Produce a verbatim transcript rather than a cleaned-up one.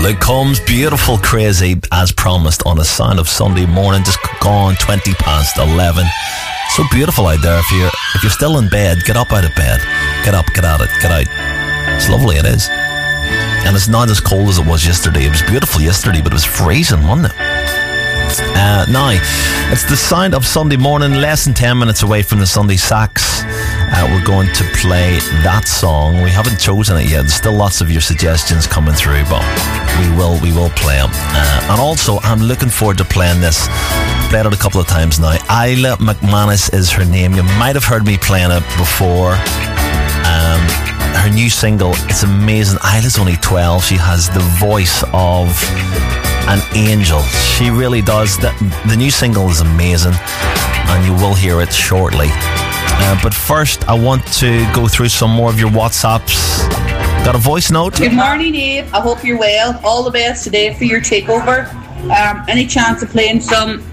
Luke Combs, Beautiful Crazy, as promised on a Sound of Sunday morning, just gone twenty past eleven. So beautiful out there. If you're, if you're still in bed, get up out of bed. Get up, get at it, get out. It's lovely, it is. And it's not as cold as it was yesterday. It was beautiful yesterday, but it was freezing, wasn't it? Uh, now, it's the Sound of Sunday morning, less than ten minutes away from the Sunday Sax. Uh, we're going to play that song. We haven't chosen it yet. There's still lots of your suggestions coming through, but we will we will play them. Uh, and also, I'm looking forward to playing this. Played it a couple of times now. Isla McManus is her name. You might have heard me playing it before. Um, her new single, it's amazing. Isla's only twelve. She has the voice of an angel. She really does. The, the new single is amazing, and you will hear it shortly. Uh, but first, I want to go through some more of your WhatsApps. Got a voice note? Good morning, Eve. I hope you're well. All the best today for your takeover. Um, any chance of playing some